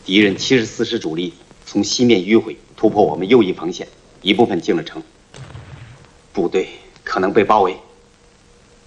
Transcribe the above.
敌人74师主力从西面迂回突破我们右翼防线，一部分进了城，部队可能被包围。